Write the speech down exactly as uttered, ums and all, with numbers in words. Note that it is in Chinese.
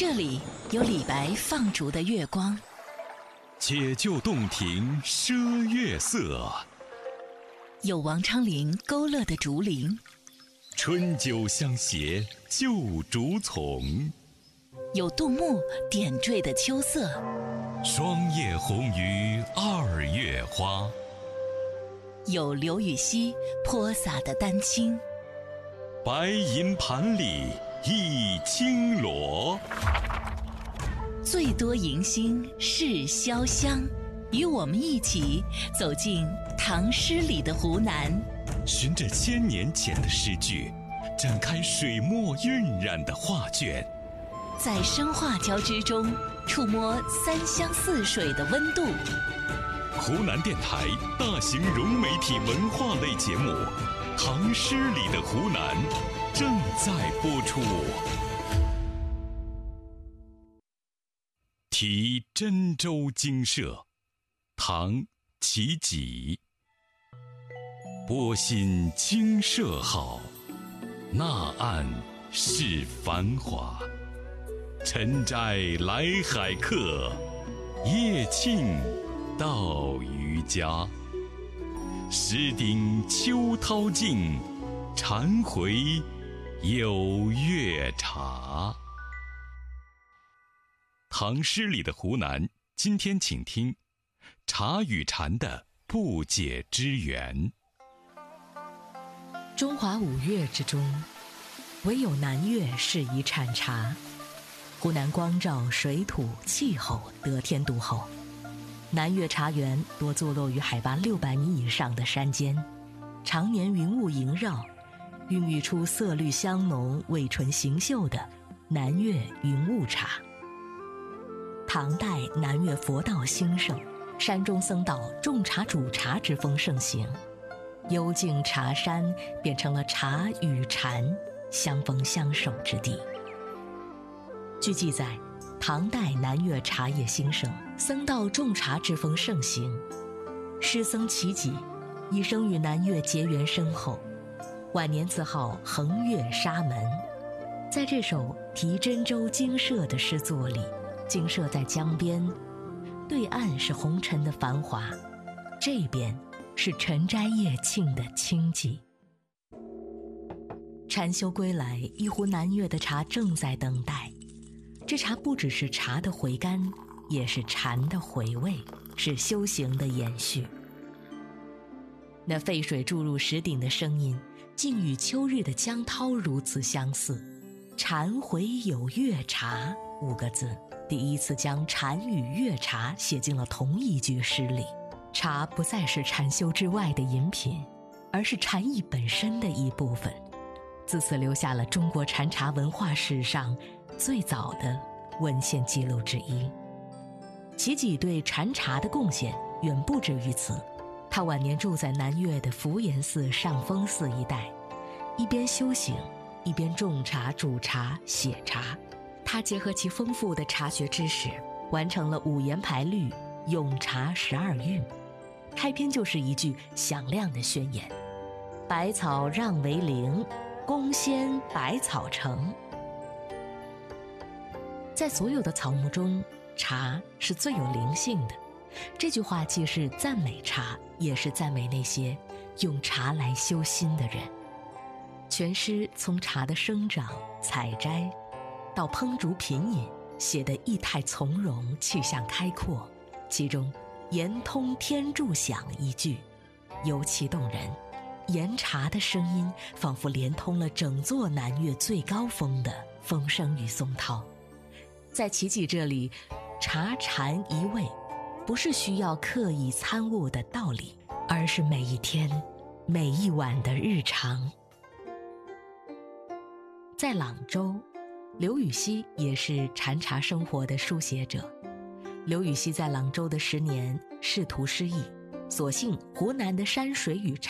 这里有李白放逐的月光， 解救洞庭赊月色， 有王昌龄勾勒的竹林， 春酒相携旧竹丛， 有杜牧点缀的秋色， 霜叶红于二月花， 有刘禹锡泼洒的丹青， 白银盘里一青螺。 最多迎新是潇湘，与我们一起走进唐诗里的湖南， 循着千年前的诗句，展开水墨晕染的画卷， 在声画交织中触摸三湘四水的温度。 湖南电台大型融媒体文化类节目《唐诗里的湖南》正在播出。题真州精舍，唐·齐己。波心精舍好，那岸是繁华。晨斋来海客，夜庆到渔家。石鼎秋涛尽，禅回有月茶。唐诗里的湖南，今天请听茶与禅的不解之缘。 中华五岳之中，唯有南岳适宜产茶。湖南光照、水土、气候得天独厚，南岳茶园多坐落于海拔六百米以上的山间，常年云雾萦绕，孕育出色绿香浓、味醇行秀的南岳云雾茶。唐代南岳佛道兴盛，山中僧道种茶煮茶之风盛行，幽静茶山变成了茶与禅相逢相守之地。据记载，唐代南岳茶叶兴盛，僧道种茶之风盛行。诗僧齐己一生与南岳结缘深厚，晚年自号横岳沙门。在这首题真州精舍的诗作里，精舍在江边，对岸是红尘的繁华，这边是晨斋夜庆的清寂。禅修归来，一壶南岳的茶正在等待。这茶不只是茶的回甘，也是禅的回味，是修行的延续。那沸水注入石鼎的声音，竟与秋日的江涛如此相似。禅回有月茶五个字，第一次将禅与月茶写进了同一句诗里。茶不再是禅修之外的饮品，而是禅意本身的一部分，自此留下了中国禅茶文化史上最早的文献记录之一。齐己对禅茶的贡献远不止于此，他晚年住在南岳的福岩寺、上峰寺一带，一边修行，一边种茶、煮茶、写茶。他结合其丰富的茶学知识，完成了五言排律、咏茶十二韵。开篇就是一句响亮的宣言：百草让为灵，功先百草成。在所有的草木中，茶是最有灵性的。这句话既是赞美茶，也是赞美那些用茶来修心的人。全诗从茶的生长、采摘到烹煮品饮，写得意态从容，气象开阔。其中言通天柱响一句尤其动人，言茶的声音仿佛连通了整座南岳最高峰的风声与松涛。在齐己这里，茶禅一味不是需要刻意参悟的道理，而是每一天每一晚的日常。在朗州，刘禹锡也是禅茶生活的书写者。刘禹锡在朗州的十年仕途失意，所幸湖南的山水与茶